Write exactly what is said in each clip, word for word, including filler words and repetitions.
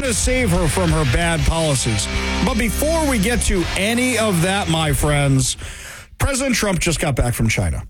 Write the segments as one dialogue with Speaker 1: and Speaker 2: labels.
Speaker 1: to save her from her bad policies. But before we get to any of that, my friends, President Trump just got back from China.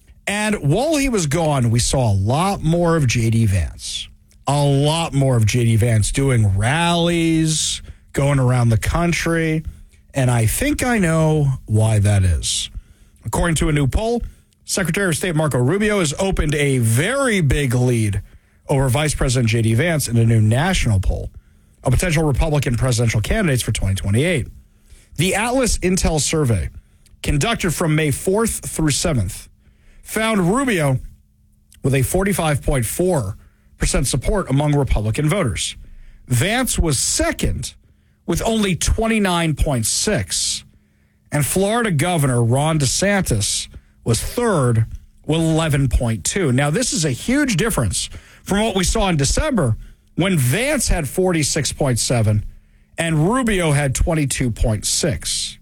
Speaker 1: And while he was gone, we saw a lot more of J D. Vance. A lot more of J D. Vance doing rallies, going around the country. And I think I know why that is. According to a new poll, Secretary of State Marco Rubio has opened a very big lead over Vice President J D. Vance in a new national poll of potential Republican presidential candidates for twenty twenty-eight. The Atlas Intel survey, conducted from May fourth through seventh, found Rubio with a forty-five point four percent support among Republican voters. Vance was second with only twenty-nine point six, and Florida Governor Ron DeSantis was third with eleven point two. Now, this is a huge difference from what we saw in December when Vance had forty-six point seven and Rubio had twenty-two point six.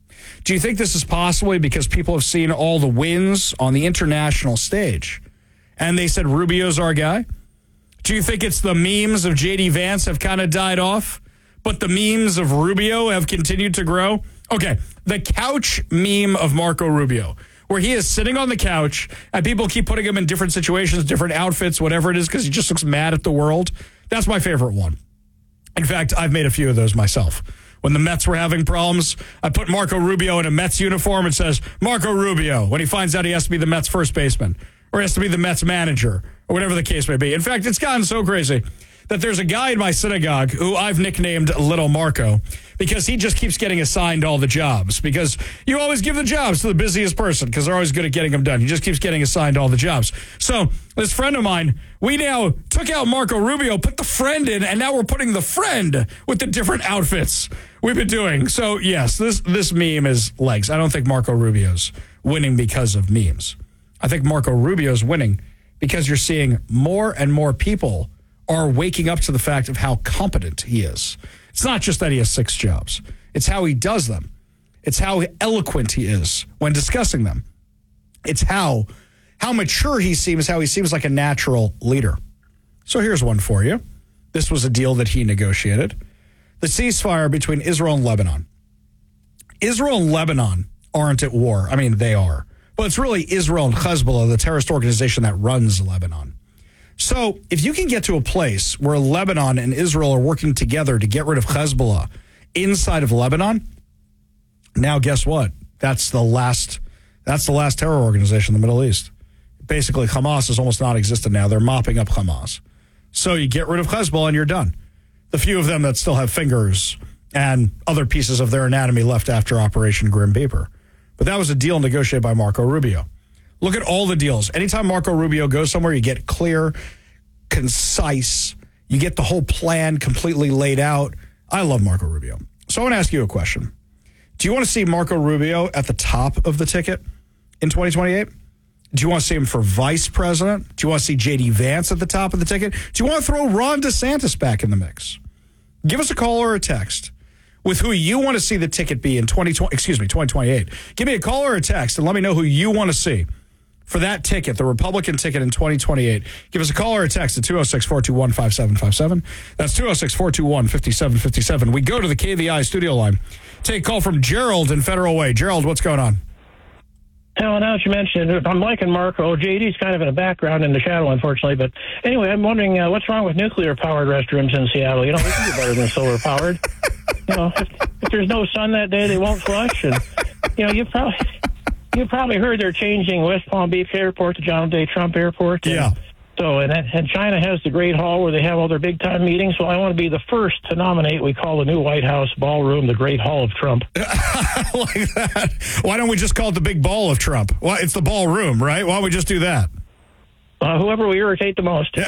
Speaker 1: Do you think this is possibly because people have seen all the wins on the international stage and they said Rubio's our guy? Do you think it's the memes of J D. Vance have kind of died off, but the memes of Rubio have continued to grow? Okay, the couch meme of Marco Rubio, where he is sitting on the couch and people keep putting him in different situations, different outfits, whatever it is, because he just looks mad at the world. That's my favorite one. In fact, I've made a few of those myself. When the Mets were having problems, I put Marco Rubio in a Mets uniform and says, Marco Rubio, when he finds out he has to be the Mets first baseman or has to be the Mets manager or whatever the case may be. In fact, it's gotten so crazy that there's a guy in my synagogue who I've nicknamed Little Marco because he just keeps getting assigned all the jobs, because you always give the jobs to the busiest person because they're always good at getting them done. He just keeps getting assigned all the jobs. So this friend of mine, we now took out Marco Rubio, put the friend in, and now we're putting the friend with the different outfits we've been doing. So yes, this, this meme is legs. I don't think Marco Rubio's winning because of memes. I think Marco Rubio's winning because you're seeing more and more people are waking up to the fact of how competent he is. It's not just that he has six jobs. It's how he does them. It's how eloquent he is when discussing them. It's how, how mature he seems, how he seems like a natural leader. So here's one for you. This was a deal that he negotiated. The ceasefire between Israel and Lebanon. Israel and Lebanon aren't at war. I mean, they are. But it's really Israel and Hezbollah, the terrorist organization that runs Lebanon. So if you can get to a place where Lebanon and Israel are working together to get rid of Hezbollah inside of Lebanon, now guess what? That's the last that's the last terror organization in the Middle East. Basically, Hamas is almost non-existent now. They're mopping up Hamas. So you get rid of Hezbollah and you're done. The few of them that still have fingers and other pieces of their anatomy left after Operation Grim Reaper. But that was a deal negotiated by Marco Rubio. Look at all the deals. Anytime Marco Rubio goes somewhere, you get clear, concise. You get the whole plan completely laid out. I love Marco Rubio. So I want to ask you a question. Do you want to see Marco Rubio at the top of the ticket in twenty twenty-eight? Do you want to see him for vice president? Do you want to see J D. Vance at the top of the ticket? Do you want to throw Ron DeSantis back in the mix? Give us a call or a text with who you want to see the ticket be in twenty twenty, excuse me, twenty twenty-eight. Give me a call or a text and let me know who you want to see for that ticket, the Republican ticket in twenty twenty-eight. Give us a call or a text at two oh six, four two one, five seven five seven. That's two oh six, four two one, five seven five seven. We go to the K V I studio line. Take a call from Gerald in Federal Way. Gerald, what's going on?
Speaker 2: Well, now that you mentioned it, I'm liking Marco. J D's kind of in the background, in the shadow, unfortunately. But anyway, I'm wondering uh, what's wrong with nuclear-powered restrooms in Seattle? You know, they can be better than solar-powered. You know, if, if there's no sun that day, they won't flush. And, you know, you've probably, you've probably heard they're changing West Palm Beach Airport to Donald J. Trump Airport. And,
Speaker 1: yeah.
Speaker 2: So, and, and China has the Great Hall where they have all their big-time meetings. So I want to be the first to nominate, we call the new White House ballroom the Great Hall of Trump.
Speaker 1: I like that. Why don't we just call it the Big Ball of Trump? Well, it's the ballroom, right? Why don't we just do that?
Speaker 2: Uh, whoever we irritate the most.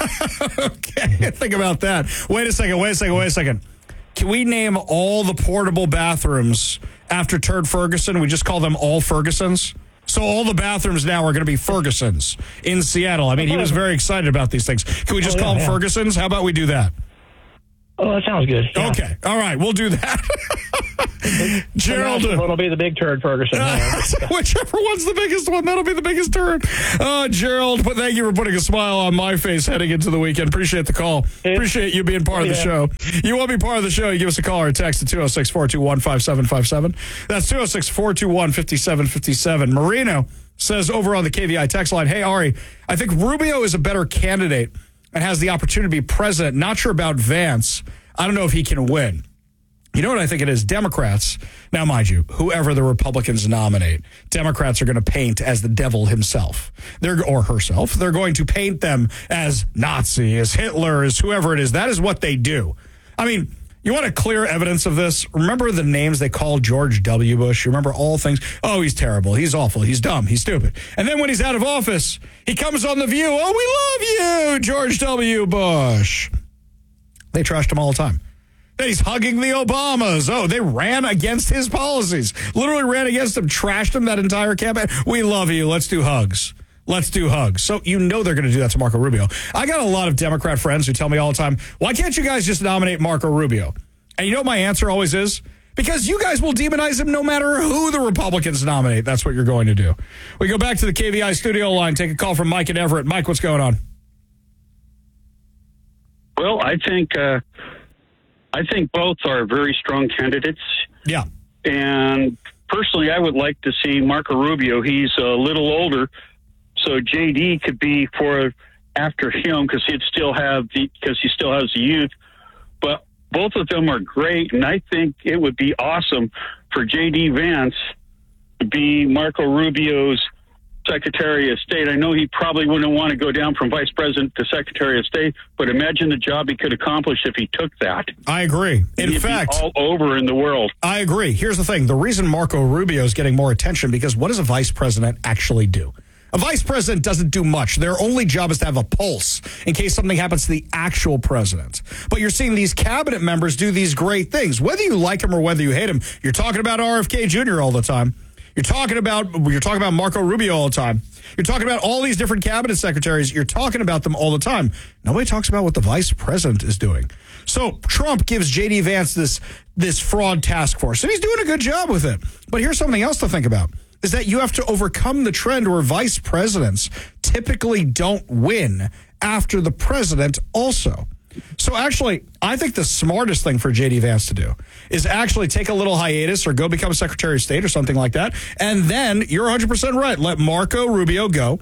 Speaker 1: Okay, think about that. Wait a second, wait a second, wait a second. Can we name all the portable bathrooms after Turd Ferguson? We just call them all Fergusons? So all the bathrooms now are going to be Fergusons in Seattle. I mean, he was very excited about these things. Can we just oh, yeah, call them yeah. Fergusons? How about we do that?
Speaker 2: Oh, that sounds good. Yeah.
Speaker 1: Okay. All right. We'll do that. Gerald.
Speaker 2: What'll be the big turd, Ferguson?
Speaker 1: Uh, whichever one's the biggest one, that'll be the biggest turd. Uh, Gerald, but thank you for putting a smile on my face heading into the weekend. Appreciate the call. Appreciate you being part of the
Speaker 2: yeah.
Speaker 1: show. You want to be part of the show, you give us a call or a text at two oh six, four two one, five seven five seven. That's two oh six, four two one, five seven five seven. Marino says over on the K V I text line, hey, Ari, I think Rubio is a better candidate and has the opportunity to be president. Not sure about Vance. I don't know if he can win. You know what I think it is? Democrats, now mind you, whoever the Republicans nominate, Democrats are going to paint as the devil himself They're or herself. They're going to paint them as Nazi, as Hitler, as whoever it is. That is what they do. I mean, you want a clear evidence of this? Remember the names they called George W. Bush? You remember all things? Oh, he's terrible. He's awful. He's dumb. He's stupid. And then when he's out of office, he comes on The View. Oh, we love you, George W. Bush. They trashed him all the time. He's hugging the Obamas. Oh, they ran against his policies. Literally ran against him, trashed him that entire campaign. We love you. Let's do hugs. Let's do hugs. So you know they're going to do that to Marco Rubio. I got a lot of Democrat friends who tell me all the time, why can't you guys just nominate Marco Rubio? And you know what my answer always is? Because you guys will demonize him no matter who the Republicans nominate. That's what you're going to do. We go back to the K V I studio line, take a call from Mike in Everett. Mike, what's going on?
Speaker 3: Well, I think... Uh I think both are very strong candidates.
Speaker 1: Yeah.
Speaker 3: And personally, I would like to see Marco Rubio. He's a little older, so J D could be for after him because he'd still have the because he still has the youth. But both of them are great, and I think it would be awesome for J D Vance to be Marco Rubio's Secretary of State. I know he probably wouldn't want to go down from Vice President to Secretary of State, but imagine the job he could accomplish if he took that.
Speaker 1: I agree. In
Speaker 3: He'd
Speaker 1: fact,
Speaker 3: be all over in the world.
Speaker 1: I agree. Here's the thing. The reason Marco Rubio is getting more attention because what does a vice president actually do? A vice president doesn't do much. Their only job is to have a pulse in case something happens to the actual president. But you're seeing these cabinet members do these great things. Whether you like him or whether you hate him, you're talking about R F K Junior all the time. You're talking about you're talking about Marco Rubio all the time. You're talking about all these different cabinet secretaries. You're talking about them all the time. Nobody talks about what the vice president is doing. So Trump gives J D Vance this this fraud task force, and he's doing a good job with it. But here's something else to think about, is that you have to overcome the trend where vice presidents typically don't win after the president also. So actually, I think the smartest thing for J D Vance to do is actually take a little hiatus or go become Secretary of State or something like that. And then you're one hundred percent right. Let Marco Rubio go.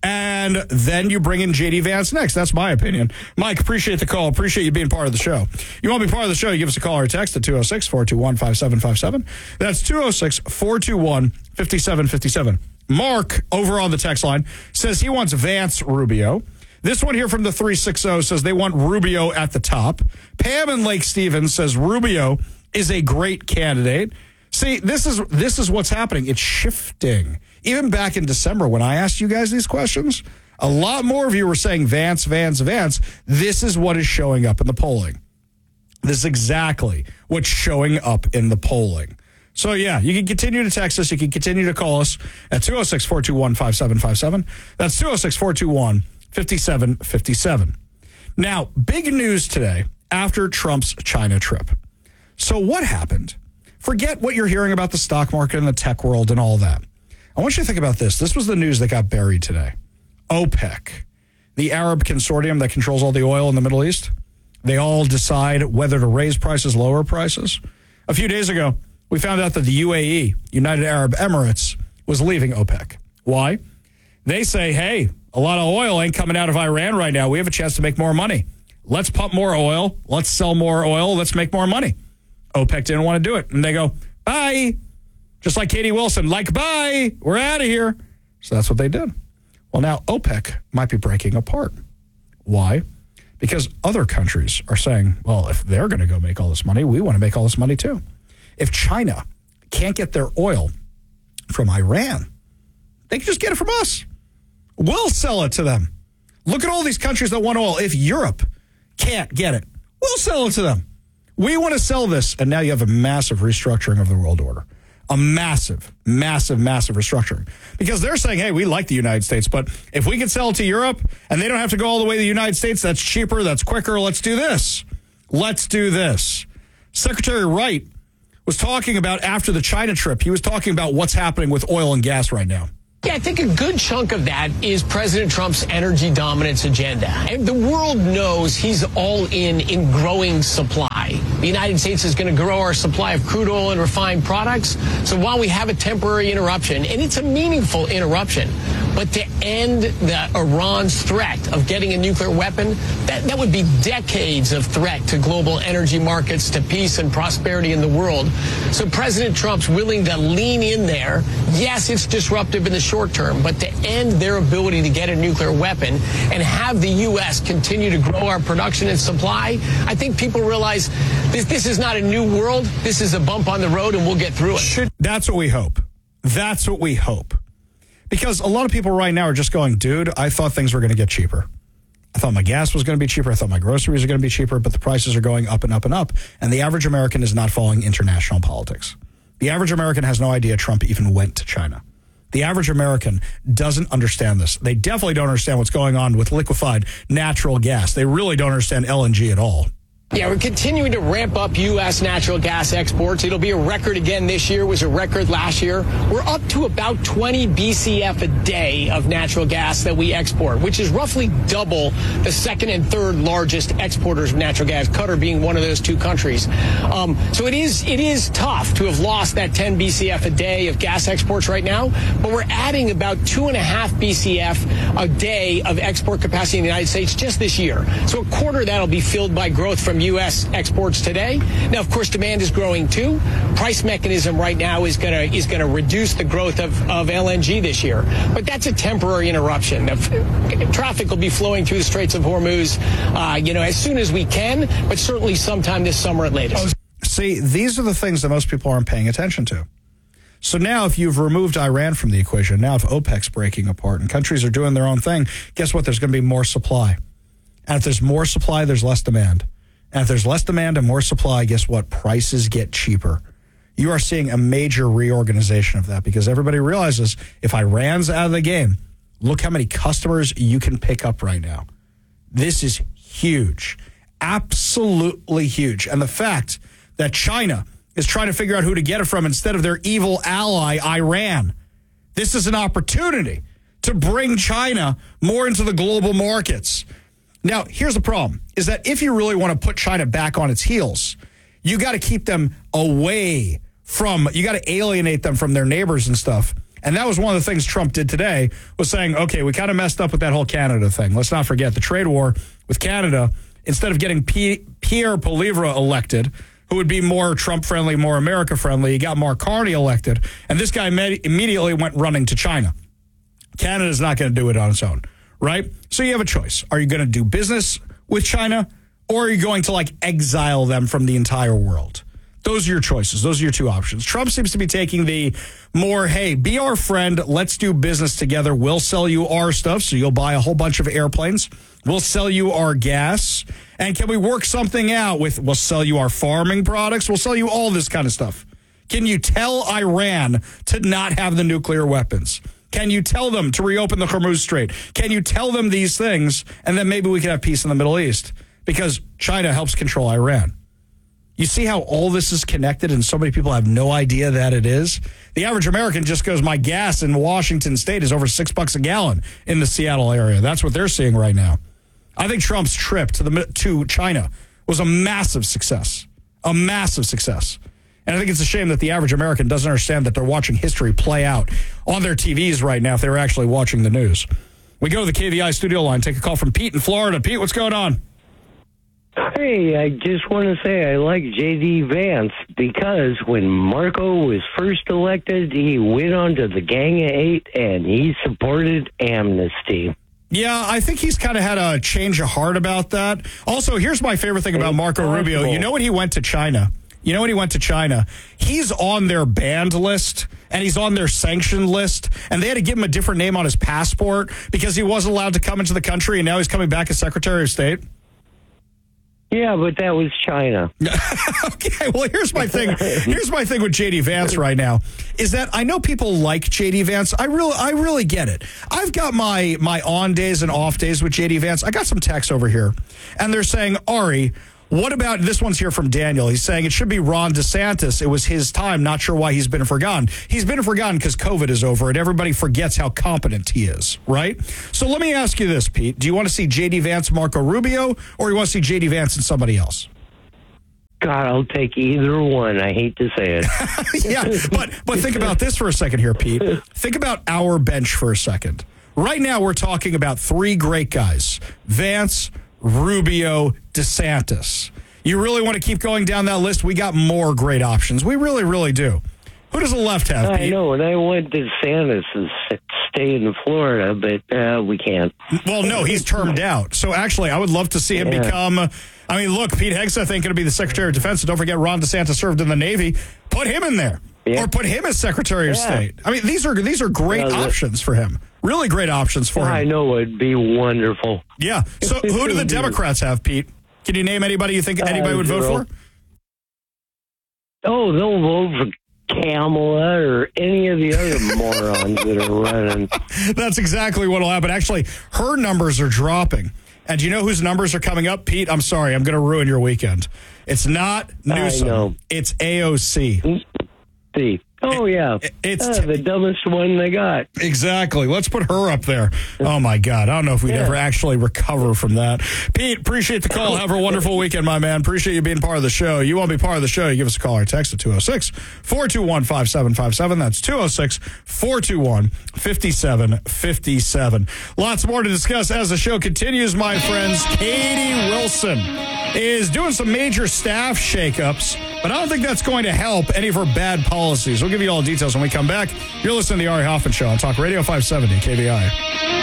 Speaker 1: And then you bring in J D Vance next. That's my opinion. Mike, appreciate the call. Appreciate you being part of the show. You want to be part of the show, you give us a call or a text at two oh six, four two one, five seven five seven. That's two oh six, four two one, five seven five seven. Mark, over on the text line, says he wants Vance Rubio. This one here from the three sixty says they want Rubio at the top. Pam in Lake Stevens says Rubio is a great candidate. See, this is this is what's happening. It's shifting. Even back in December when I asked you guys these questions, a lot more of you were saying Vance, Vance, Vance. This is what is showing up in the polling. This is exactly what's showing up in the polling. So, yeah, you can continue to text us. You can continue to call us at two oh six, four two one, five seven five seven. That's two oh six, four two one, five seven five seven. Now, big news today after Trump's China trip. So what happened? Forget what you're hearing about the stock market and the tech world and all that. I want you to think about this. This was the news that got buried today. OPEC, the Arab consortium that controls all the oil in the Middle East, they all decide whether to raise prices, lower prices. A few days ago, we found out that the U A E, United Arab Emirates, was leaving OPEC. Why? They say, hey, a lot of oil ain't coming out of Iran right now. We have a chance to make more money. Let's pump more oil. Let's sell more oil. Let's make more money. OPEC didn't want to do it. And they go, bye. Just like Katie Wilson, like, bye. We're out of here. So that's what they did. Well, now OPEC might be breaking apart. Why? Because other countries are saying, well, if they're going to go make all this money, we want to make all this money too. If China can't get their oil from Iran, they can just get it from us. We'll sell it to them. Look at all these countries that want oil. If Europe can't get it, we'll sell it to them. We want to sell this. And now you have a massive restructuring of the world order. A massive, massive, massive restructuring. Because they're saying, hey, we like the United States, but if we can sell it to Europe and they don't have to go all the way to the United States, that's cheaper, that's quicker, let's do this. Let's do this. Secretary Wright was talking about after the China trip. He was talking about what's happening with oil and gas right now.
Speaker 4: Yeah, I think a good chunk of that is President Trump's energy dominance agenda. And the world knows he's all in in growing supply. The United States is going to grow our supply of crude oil and refined products. So while we have a temporary interruption, and it's a meaningful interruption, but to end the Iran's threat of getting a nuclear weapon, that, that would be decades of threat to global energy markets, to peace and prosperity in the world. So President Trump's willing to lean in there. Yes, it's disruptive in the short term, but to end their ability to get a nuclear weapon and have the U S continue to grow our production and supply, I think people realize this, this is not a new world. This is a bump on the road, and we'll get through it.
Speaker 1: Should, that's what we hope. That's what we hope. Because a lot of people right now are just going, dude, I thought things were going to get cheaper. I thought my gas was going to be cheaper. I thought my groceries are going to be cheaper, but the prices are going up and up and up. And the average American is not following international politics. The average American has no idea Trump even went to China. The average American doesn't understand this. They definitely don't understand what's going on with liquefied natural gas. They really don't understand L N G at all.
Speaker 4: Yeah, we're continuing to ramp up U S natural gas exports. It'll be a record again this year. It was a record last year. We're up to about twenty B C F a day of natural gas that we export, which is roughly double the second and third largest exporters of natural gas, Qatar being one of those two countries. Um, so it is it is tough to have lost that ten B C F a day of gas exports right now, but we're adding about two and a half B C F a day of export capacity in the United States just this year. So a quarter of that will be filled by growth from U S exports today. Now, of course, demand is growing too. Price mechanism right now is going to is going to reduce the growth of, of L N G this year. But that's a temporary interruption. Traffic will be flowing through the Straits of Hormuz, uh, you know, as soon as we can, but certainly sometime this summer at latest.
Speaker 1: See, these are the things that most people aren't paying attention to. So now if you've removed Iran from the equation, now if OPEC's breaking apart and countries are doing their own thing, guess what? There's going to be more supply. And if there's more supply, there's less demand. And if there's less demand and more supply, guess what? Prices get cheaper. You are seeing a major reorganization of that because everybody realizes if Iran's out of the game, look how many customers you can pick up right now. This is huge. Absolutely huge. And the fact that China is trying to figure out who to get it from instead of their evil ally, Iran. This is an opportunity to bring China more into the global markets. Now, here's the problem, is that if you really want to put China back on its heels, you got to keep them away from, you got to alienate them from their neighbors and stuff. And that was one of the things Trump did today, was saying, okay, we kind of messed up with that whole Canada thing. Let's not forget the trade war with Canada. Instead of getting P- Pierre Poilievre elected, who would be more Trump-friendly, more America-friendly, he got Mark Carney elected, and this guy med- immediately went running to China. Canada's not going to do it on its own. Right? So you have a choice. Are you going to do business with China, or are you going to, like, exile them from the entire world? Those are your choices. Those are your two options. Trump seems to be taking the more, hey, be our friend. Let's do business together. We'll sell you our stuff, so you'll buy a whole bunch of airplanes. We'll sell you our gas. And can we work something out with, we'll sell you our farming products. We'll sell you all this kind of stuff. Can you tell Iran to not have the nuclear weapons? Can you tell them to reopen the Hormuz Strait? Can you tell them these things, and then maybe we can have peace in the Middle East? Because China helps control Iran. You see how all this is connected and so many people have no idea that it is? The average American just goes, my gas in Washington State is over six bucks a gallon in the Seattle area. That's what they're seeing right now. I think Trump's trip to the to China was a massive success, a massive success. And I think it's a shame that the average American doesn't understand that they're watching history play out on their T Vs right now if they were actually watching the news. We go to the K V I studio line, take a call from Pete in Florida. Pete, what's going on?
Speaker 5: Hey, I just want to say I like J D. Vance because when Marco was first elected, he went on to the Gang of Eight and he supported amnesty.
Speaker 1: Yeah, I think he's kind of had a change of heart about that. Also, here's my favorite thing about Marco Rubio. You know when he went to China? You know when he went to China? He's on their banned list, and he's on their sanctioned list, and they had to give him a different name on his passport because he wasn't allowed to come into the country, and now he's coming back as Secretary of State.
Speaker 5: Yeah, but that was China.
Speaker 1: Okay, well, here's my thing. Here's my thing with J D. Vance right now is that I know people like J D. Vance. I really, I really get it. I've got my my on days and off days with J D. Vance. I got some texts over here, and they're saying, Ari, What about, this one's here from Daniel. He's saying it should be Ron DeSantis. It was his time. Not sure why he's been forgotten. He's been forgotten because COVID is over and everybody forgets how competent he is, right? So let me ask you this, Pete. Do you want to see J D Vance, Marco Rubio, or you want to see J D Vance and somebody else?
Speaker 5: God, I'll take either one. I hate to say it.
Speaker 1: Yeah, but but think about this for a second here, Pete. Think about our bench for a second. Right now, we're talking about three great guys. Vance, Rubio, DeSantis. You really want to keep going down that list? We got more great options. We really, really do. Who does the left have, Pete?
Speaker 5: I know, and I want DeSantis to stay in Florida, but uh, we can't.
Speaker 1: Well, no, he's termed out. So actually, I would love to see him yeah. become... I mean, look, Pete Hegseth ain't going to be the Secretary of Defense, so don't forget Ron DeSantis served in the Navy. Put him in there. Yeah. Or put him as Secretary of yeah. State. I mean, these are these are great yeah, options for him. Really great options for him.
Speaker 5: I know, it'd be wonderful.
Speaker 1: Yeah. So who do the Democrats have, Pete? Can you name anybody you think anybody uh, would vote for?
Speaker 5: Oh, they'll vote for Kamala or any of the other morons that are running.
Speaker 1: That's exactly what will happen. Actually, her numbers are dropping. And do you know whose numbers are coming up? Pete, I'm sorry. I'm going to ruin your weekend. It's not Newsom.
Speaker 5: I know.
Speaker 1: It's A O C.
Speaker 5: See. Oh, yeah.
Speaker 1: It's
Speaker 5: uh, the dumbest one they got.
Speaker 1: Exactly. Let's put her up there. Oh, my God. I don't know if we'd yeah. ever actually recover from that. Pete, appreciate the call. Have a wonderful weekend, my man. Appreciate you being part of the show. You want to be part of the show, you give us a call or text at two oh six, four two one, five seven five seven. That's two oh six, four two one, five seven five seven. Lots more to discuss as the show continues, my friends. Katie Wilson is doing some major staff shakeups, but I don't think that's going to help any of her bad policies. We'll give you all the details when we come back. You're listening to the Ari Hoffman Show on Talk Radio five seventy K V I.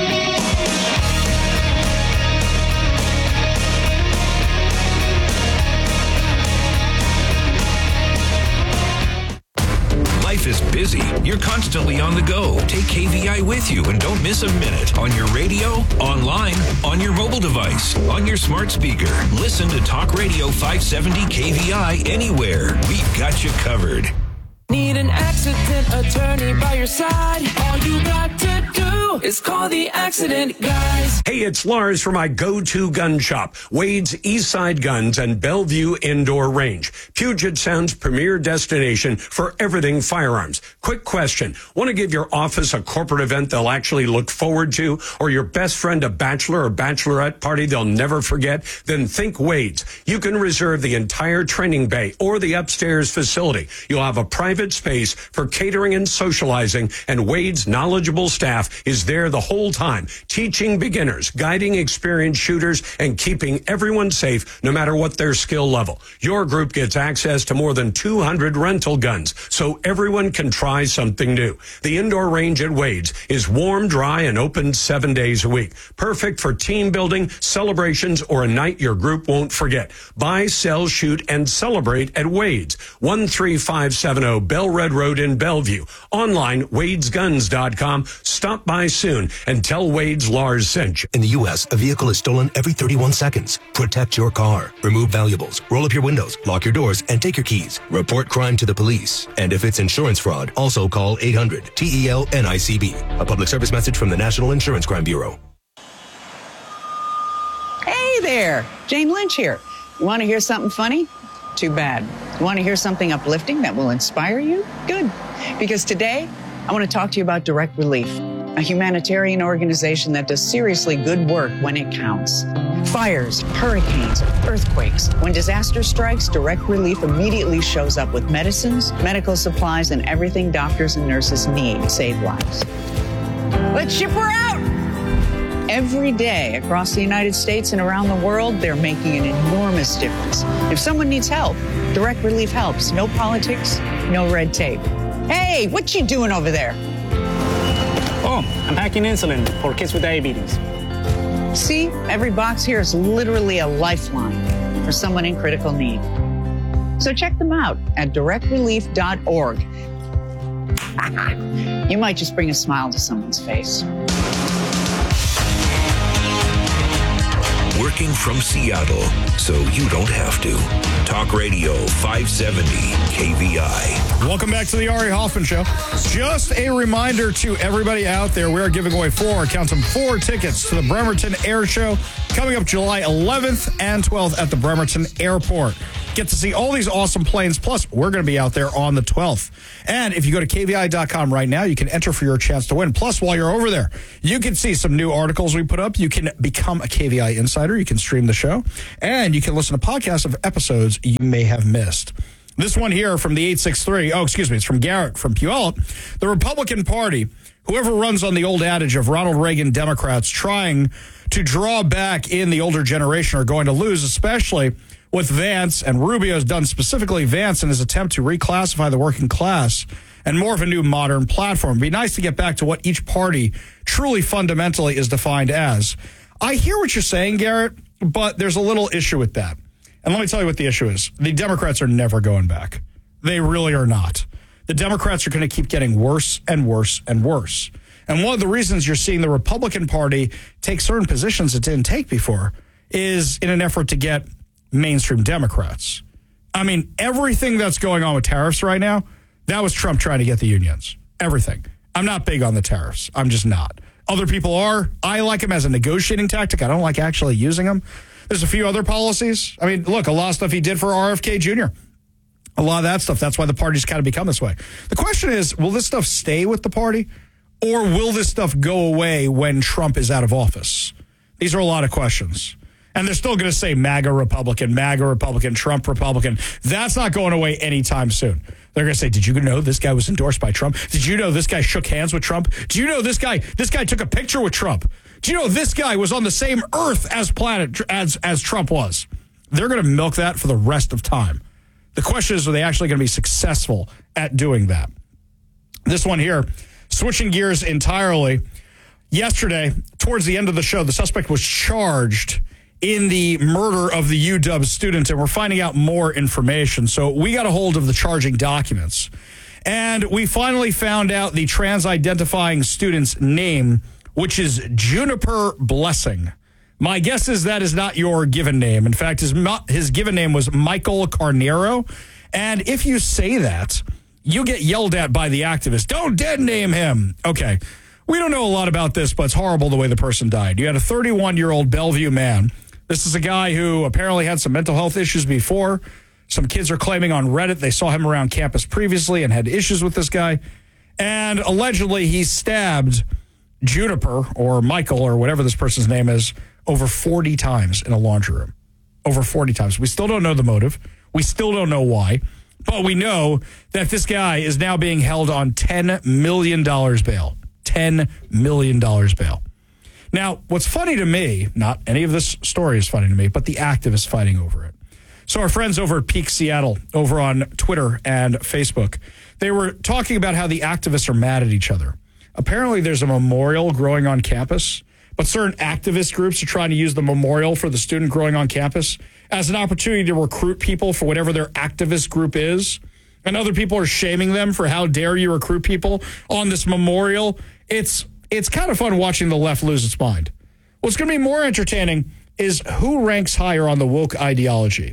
Speaker 6: Life is busy. You're constantly on the go. Take K V I with you and don't miss a minute. On your radio, online, on your mobile device, on your smart speaker. Listen to Talk Radio five seventy K V I anywhere. We've got you covered.
Speaker 7: Need an accident attorney by your side? All you got to do is call the Accident Guys.
Speaker 8: Hey, it's Lars from my go-to gun shop, Wade's Eastside Guns and Bellevue Indoor Range, Puget Sound's premier destination for everything firearms. Quick question. Want to give your office a corporate event they'll actually look forward to, or your best friend a bachelor or bachelorette party they'll never forget? Then think Wade's. You can reserve the entire training bay or the upstairs facility. You'll have a private space for catering and socializing, and Wade's knowledgeable staff is there the whole time, teaching beginners, guiding experienced shooters, and keeping everyone safe no matter what their skill level. Your group gets access to more than two hundred rental guns, so everyone can try something new. The indoor range at Wade's is warm, dry, and open seven days a week. Perfect for team building, celebrations, or a night your group won't forget. Buy, sell, shoot, and celebrate at Wade's, one three five seven zero Bell Red Road in Bellevue. Online, wades guns dot com. Stop by soon and tell Wade's Lars sent you.
Speaker 9: In the U S, a vehicle is stolen every thirty-one seconds. Protect your car. Remove valuables. Roll up your windows. Lock your doors and take your keys. Report crime to the police. And if it's insurance fraud, also call eight hundred T E L N I C B. A public service message from the National Insurance Crime Bureau.
Speaker 10: Hey there. Jane Lynch here. You want to hear something funny? Too bad. You want to hear something uplifting that will inspire you? Good. Because today, I want to talk to you about Direct Relief, a humanitarian organization that does seriously good work when it counts. Fires, hurricanes, earthquakes. When disaster strikes, Direct Relief immediately shows up with medicines, medical supplies, and everything doctors and nurses need to save lives. Let's ship her out! Every day across the United States and around the world, they're making an enormous difference. If someone needs help, Direct Relief helps. No politics, no red tape. Hey, what you doing over there?
Speaker 11: Oh, I'm packing insulin for kids with diabetes.
Speaker 10: See, every box here is literally a lifeline for someone in critical need. So check them out at direct relief dot org. You might just bring a smile to someone's face.
Speaker 6: working from Seattle, so you don't have to. Talk Radio five seventy K V I.
Speaker 1: Welcome back to the Ari Hoffman Show. Just a reminder to everybody out there, we are giving away four, count them, four tickets to the Bremerton Air Show coming up July eleventh and twelfth at the Bremerton Airport. Get to see all these awesome planes, plus we're going to be out there on the twelfth. And if you go to K V I dot com right now, you can enter for your chance to win. Plus, while you're over there, you can see some new articles we put up. You can become a K V I insider. You can stream the show. And you can listen to podcasts of episodes you may have missed. This one here from the eight six three, oh, excuse me, it's from Garrett from Puyallup. The Republican Party, whoever runs on the old adage of Ronald Reagan Democrats trying to draw back in the older generation, are going to lose, especially with Vance, and Rubio has done specifically Vance in his attempt to reclassify the working class and more of a new modern platform. It'd be nice to get back to what each party truly fundamentally is defined as. I hear what you're saying, Garrett, but there's a little issue with that. And let me tell you what the issue is. The Democrats are never going back. They really are not. The Democrats are going to keep getting worse and worse and worse. And one of the reasons you're seeing the Republican Party take certain positions it didn't take before is in an effort to get mainstream Democrats. I mean, everything that's going on with tariffs right now, that was Trump trying to get the unions. Everything. I'm not big on the tariffs. I'm just not. Other people are. I like them as a negotiating tactic. I don't like actually using them. There's a few other policies. I mean, look, a lot of stuff he did for R F K Junior A lot of that stuff. That's why the party's kind of become this way. The question is, will this stuff stay with the party, or will this stuff go away when Trump is out of office? These are a lot of questions. And they're still going to say MAGA Republican, MAGA Republican, Trump Republican. That's not going away anytime soon. They're going to say, did you know this guy was endorsed by Trump? Did you know this guy shook hands with Trump? Do you know this guy this guy took a picture with Trump? Do you know this guy was on the same earth as planet as, as Trump was? They're going to milk that for the rest of time. The question is, are they actually going to be successful at doing that? This one here, switching gears entirely. Yesterday, towards the end of the show, the suspect was charged in the murder of the U W student, and we're finding out more information. So we got a hold of the charging documents, and we finally found out the trans-identifying student's name, which is Juniper Blessing. My guess is that is not your given name. In fact, his, his given name was Michael Carnero, and if you say that, you get yelled at by the activist. Don't dead name him. Okay, we don't know a lot about this, but it's horrible the way the person died. You had a thirty-one-year-old Bellevue man. This is a guy who apparently had some mental health issues before. Some kids are claiming on Reddit they saw him around campus previously and had issues with this guy. And allegedly he stabbed Juniper, or Michael, or whatever this person's name is, over forty times in a laundry room. Over forty times. We still don't know the motive. We still don't know why. But we know that this guy is now being held on ten million dollars bail. ten million dollars bail. Now, what's funny to me, not any of this story is funny to me, but the activists fighting over it. So our friends over at Peak Seattle, over on Twitter and Facebook, they were talking about how the activists are mad at each other. Apparently there's a memorial growing on campus, but certain activist groups are trying to use the memorial for the student growing on campus as an opportunity to recruit people for whatever their activist group is. And other people are shaming them for how dare you recruit people on this memorial. It's It's kind of fun watching the left lose its mind. What's going to be more entertaining is who ranks higher on the woke ideology.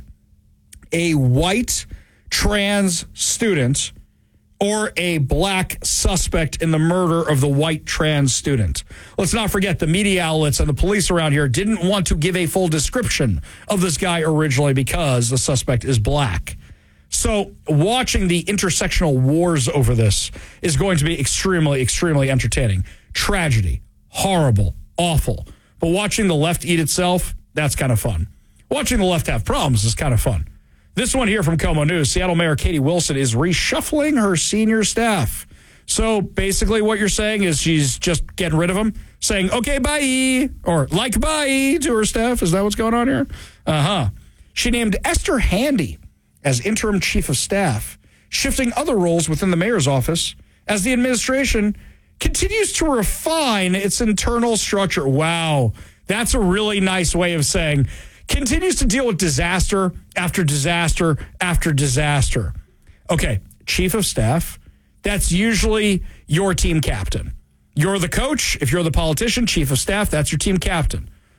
Speaker 1: A white trans student or a black suspect in the murder of the white trans student. Let's not forget the media outlets and the police around here didn't want to give a full description of this guy originally because the suspect is black. So watching the intersectional wars over this is going to be extremely, extremely entertaining. Tragedy, horrible, awful. But watching the left eat itself, that's kind of fun. Watching the left have problems is kind of fun. This one here from Como News, Seattle Mayor Katie Wilson is reshuffling her senior staff. So basically what you're saying is she's just getting rid of them, saying, okay, bye, or like bye to her staff. Is that what's going on here? Uh-huh. She named Esther Handy as interim chief of staff, shifting other roles within the mayor's office as the administration continues to refine its internal structure. Wow, that's a really nice way of saying continues to deal with disaster after disaster after disaster. Okay, chief of staff, that's usually your team captain. You're the coach. If you're the politician, chief of staff, that's your team captain.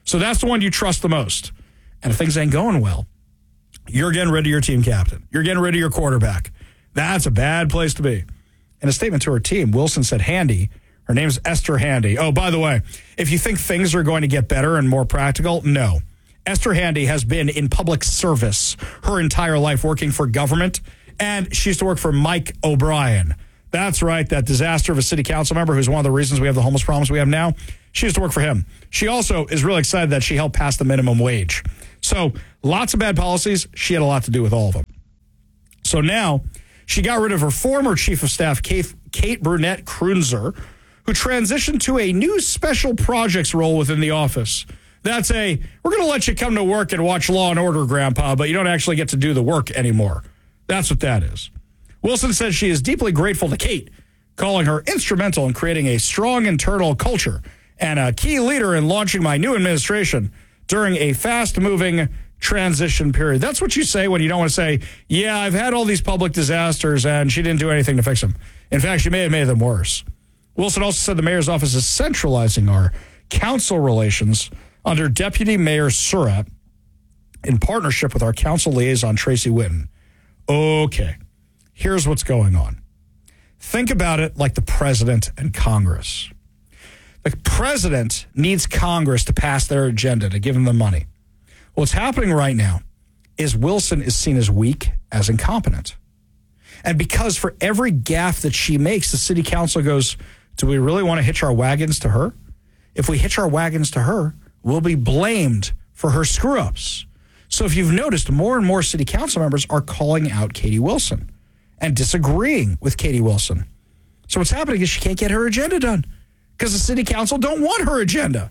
Speaker 1: So that's the one you trust the most. And if things ain't going well, you're getting rid of your team captain. You're getting rid of your quarterback. That's a bad place to be. In a statement to her team, Wilson said Handy, her name's Esther Handy. Oh, by the way, if you think things are going to get better and more practical, no. Esther Handy has been in public service her entire life working for government, and she used to work for Mike O'Brien. That's right, that disaster of a city council member who's one of the reasons we have the homeless problems we have now. She used to work for him. She also is really excited that she helped pass the minimum wage. So lots of bad policies. She had a lot to do with all of them. So now she got rid of her former chief of staff, Kate, Kate Brunette Krunzer, who transitioned to a new special projects role within the office. That's a, we're going to let you come to work and watch Law and Order, Grandpa, but you don't actually get to do the work anymore. That's what that is. Wilson says she is deeply grateful to Kate, calling her instrumental in creating a strong internal culture and a key leader in launching my new administration during a fast-moving transition period. That's what you say when you don't want to say, yeah, I've had all these public disasters and she didn't do anything to fix them. In fact, she may have made them worse. Wilson also said the mayor's office is centralizing our council relations under Deputy Mayor Surratt in partnership with our council liaison, Tracy Whitten. Okay, here's what's going on. Think about it like the president and Congress. The president needs Congress to pass their agenda, to give him the money. What's happening right now is Wilson is seen as weak, as incompetent. And because for every gaffe that she makes, the city council goes, do we really want to hitch our wagons to her? If we hitch our wagons to her, we'll be blamed for her screw-ups. So if you've noticed, more and more city council members are calling out Katie Wilson and disagreeing with Katie Wilson. So what's happening is she can't get her agenda done because the city council don't want her agenda.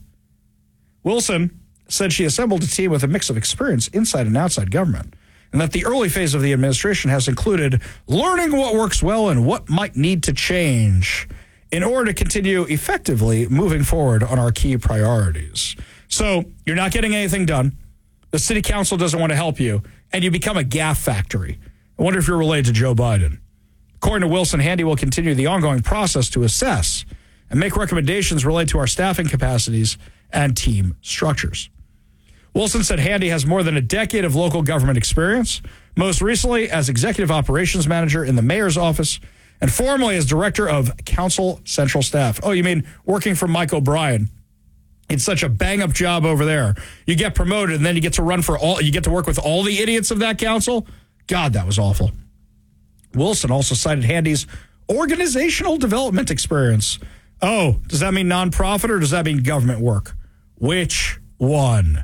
Speaker 1: Wilson said she assembled a team with a mix of experience inside and outside government, and that the early phase of the administration has included learning what works well and what might need to change in order to continue effectively moving forward on our key priorities. So you're not getting anything done. The city council doesn't want to help you, and you become a gaffe factory. I wonder if you're related to Joe Biden. According to Wilson, Handy will continue the ongoing process to assess and make recommendations related to our staffing capacities and team structures. Wilson said Handy has more than a decade of local government experience, most recently as executive operations manager in the mayor's office and formerly as director of council central staff. Oh, you mean working for Mike O'Brien? It's such a bang-up job over there. You get promoted, and then you get to run for all, you get to work with all the idiots of that council? God, that was awful. Wilson also cited Handy's organizational development experience. Oh, does that mean nonprofit or does that mean government work? Which one?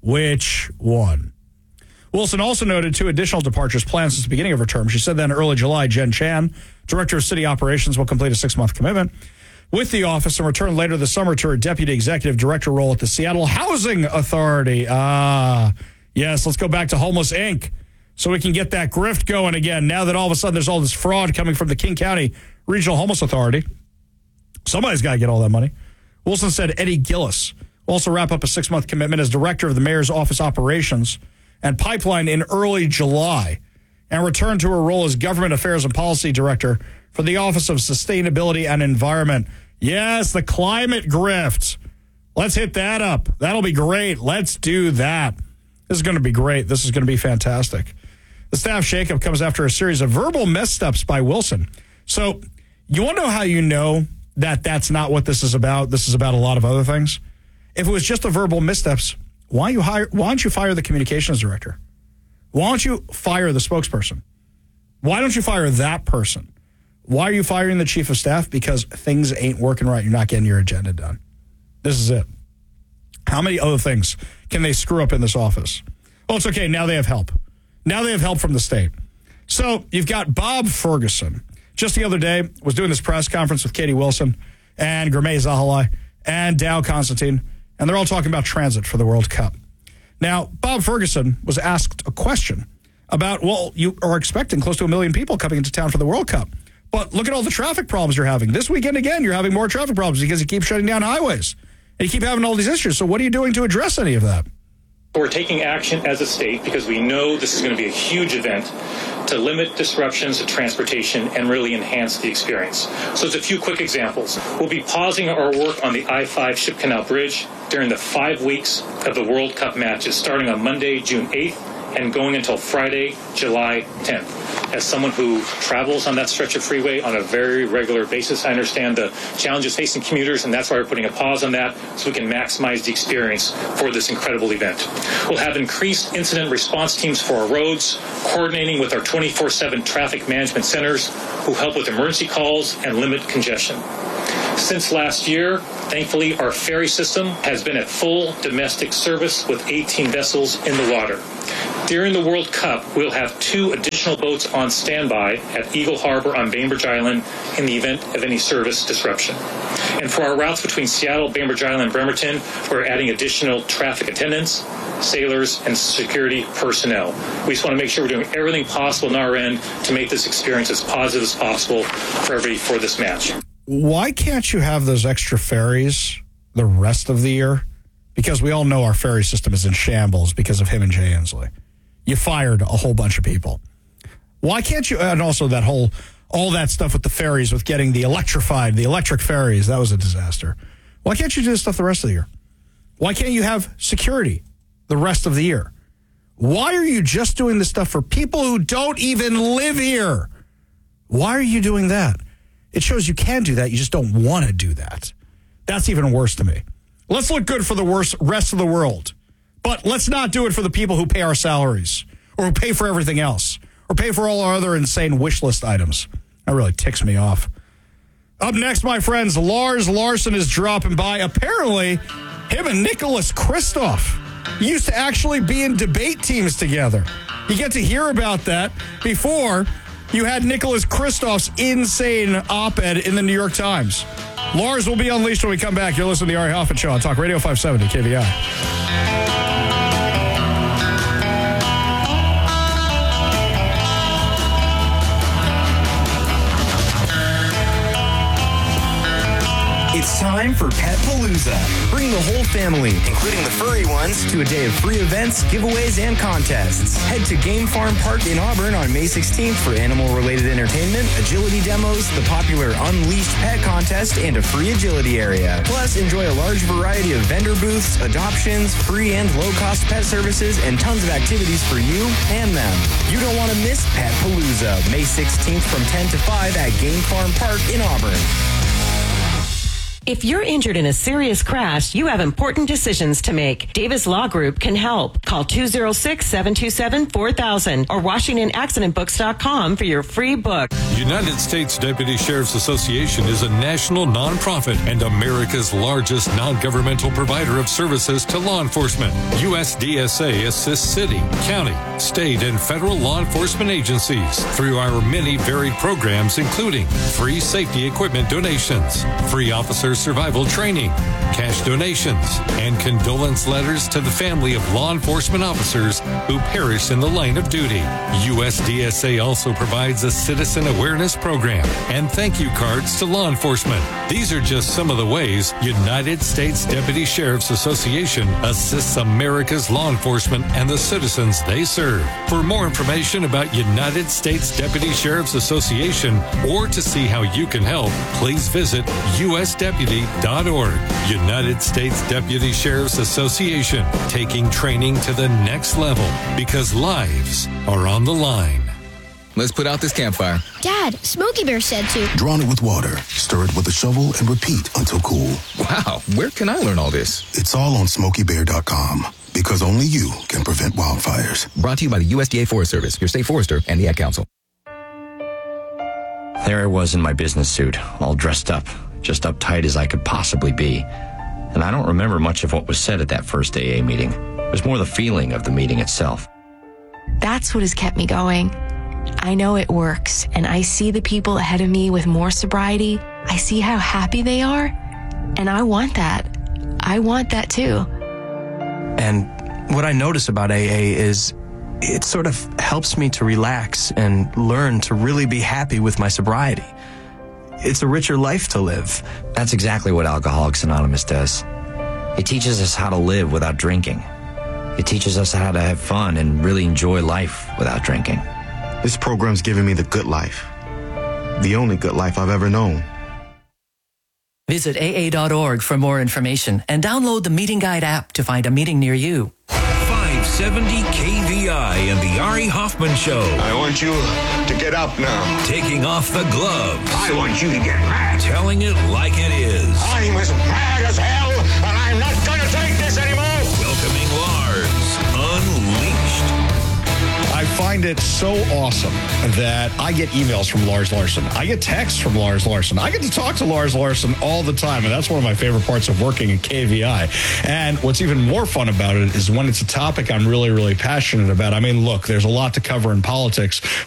Speaker 1: Which one? Wilson also noted two additional departures planned since the beginning of her term. She said that in early July, Jen Chan, director of city operations, will complete a six-month commitment with the office and return later this summer to her deputy executive director role at the Seattle Housing Authority. Ah, yes, let's go back to Homeless Incorporated so we can get that grift going again now that all of a sudden there's all this fraud coming from the King County Regional Homeless Authority. Somebody's got to get all that money. Wilson said Eddie Gillis will also wrap up a six-month commitment as director of the mayor's office operations and pipeline in early July and return to her role as government affairs and policy director for the Office of Sustainability and Environment. Yes, the climate grift. Let's hit that up. That'll be great. Let's do that. This is going to be great. This is going to be fantastic. The staff shakeup comes after a series of verbal missteps by Wilson. So you want to know how you know that that's not what this is about? This is about a lot of other things. If it was just a verbal missteps, why you hire? Why don't you fire the communications director? Why don't you fire the spokesperson? Why don't you fire that person? Why are you firing the chief of staff? Because things ain't working right. You're not getting your agenda done. This is it. How many other things can they screw up in this office? Oh, it's okay. Now they have help. Now they have help from the state. So you've got Bob Ferguson. Just the other day was doing this press conference with Katie Wilson and Gurmay Zahalai and Dow Constantine, and they're all talking about transit for the World Cup. Now, Bob Ferguson was asked a question about, well, you are expecting close to a million people coming into town for the World Cup. But look at all the traffic problems you're having. This weekend, again, you're having more traffic problems because you keep shutting down highways. And you keep having all these issues. So what are you doing to address any of that?
Speaker 12: We're taking action as a state because we know this is going to be a huge event to limit disruptions to transportation and really enhance the experience. So there's a few quick examples. We'll be pausing our work on the I five Ship Canal Bridge during the five weeks of the World Cup matches, starting on Monday, June eighth, and going until Friday, July tenth. As someone who travels on that stretch of freeway on a very regular basis, I understand the challenges facing commuters, and that's why we're putting a pause on that so we can maximize the experience for this incredible event. We'll have increased incident response teams for our roads, coordinating with our twenty-four seven traffic management centers who help with emergency calls and limit congestion. Since last year, thankfully, our ferry system has been at full domestic service with eighteen vessels in the water. During the World Cup, we'll have two additional boats on standby at Eagle Harbor on Bainbridge Island in the event of any service disruption. And for our routes between Seattle, Bainbridge Island, and Bremerton, we're adding additional traffic attendants, sailors, and security personnel. We just want to make sure we're doing everything possible on our end to make this experience as positive as possible for everybody for this match.
Speaker 1: Why can't you have those extra ferries the rest of the year? Because we all know our ferry system is in shambles because of him and Jay Inslee. You fired a whole bunch of people. Why can't you, and also that whole, all that stuff with the ferries, with getting the electrified, the electric ferries, that was a disaster. Why can't you do this stuff the rest of the year? Why can't you have security the rest of the year? Why are you just doing this stuff for people who don't even live here? Why are you doing that? It shows you can do that. You just don't want to do that. That's even worse to me. Let's look good for the worst rest of the world. But let's not do it for the people who pay our salaries or who pay for everything else or pay for all our other insane wish list items. That really ticks me off. Up next, my friends, Lars Larson is dropping by. Apparently, him and Nicholas Kristof used to actually be in debate teams together. You get to hear about that before you had Nicholas Kristof's insane op-ed in the New York Times. Lars will be unleashed when we come back. You're listening to the Ari Hoffman Show on Talk Radio five seventy K V I.
Speaker 13: It's time for Pet Palooza. Bring the whole family, including the furry ones, to a day of free events, giveaways, and contests. Head to Game Farm Park in Auburn on May sixteenth for animal-related entertainment, agility demos, the popular Unleashed Pet Contest, and a free agility area. Plus, enjoy a large variety of vendor booths, adoptions, free and low-cost pet services, and tons of activities for you and them. You don't want to miss Pet Palooza, May sixteenth from ten to five at Game Farm Park in Auburn.
Speaker 14: If you're injured in a serious crash, you have important decisions to make. Davis Law Group can help. Call two oh six, seven two seven, four thousand or Washington Accident Books dot com for your free book.
Speaker 15: United States Deputy Sheriff's Association is a national nonprofit and America's largest non-governmental provider of services to law enforcement. U S D S A assists city, county, state, and federal law enforcement agencies through our many varied programs, including free safety equipment donations, free officers survival training, cash donations, and condolence letters to the family of law enforcement officers who perished in the line of duty. U S D S A also provides a citizen awareness program and thank you cards to law enforcement. These are just some of the ways United States Deputy Sheriff's Association assists America's law enforcement and the citizens they serve. For more information about United States Deputy Sheriff's Association or to see how you can help, please visit U S deputy dot org. United States Deputy Sheriff's Association, taking training to the next level because lives are on the line.
Speaker 16: Let's put out this campfire.
Speaker 17: Dad, Smokey Bear said to.
Speaker 18: Drown it with water, stir it with a shovel, and repeat until cool.
Speaker 16: Wow, where can I learn all this?
Speaker 18: It's all on Smokey Bear dot com because only you can prevent wildfires.
Speaker 16: Brought to you by the U S D A Forest Service, your state forester, and the Ad Council.
Speaker 19: There I was in my business suit, all dressed up, just uptight as I could possibly be. And I don't remember much of what was said at that first A A meeting. It was more the feeling of the meeting itself.
Speaker 20: That's what has kept me going. I know it works, and I see the people ahead of me with more sobriety. I see how happy they are, and I want that. I want that too.
Speaker 21: And what I notice about A A is it sort of helps me to relax and learn to really be happy with my sobriety. It's a richer life to live.
Speaker 19: That's exactly what Alcoholics Anonymous does. It teaches us how to live without drinking. It teaches us how to have fun and really enjoy life without drinking.
Speaker 2: This program's giving me the good life. The only good life I've ever known.
Speaker 22: Visit A A dot org for more information and download the Meeting Guide app to find a meeting near you.
Speaker 6: five seventy K V I and the Ari Hoffman Show.
Speaker 23: I want you to get up now.
Speaker 6: Taking off the gloves.
Speaker 23: I want you to get mad.
Speaker 6: Telling it like it is.
Speaker 23: I'm as mad as hell, and I'm not going to take this anymore.
Speaker 6: Welcoming Lars Unleashed.
Speaker 1: I find it so awesome that I get emails from Lars Larson. I get texts from Lars Larson. I get to talk to Lars Larson all the time, and that's one of my favorite parts of working at K V I. And what's even more fun about it is when it's a topic I'm really, really passionate about. I mean, look, there's a lot to cover in politics,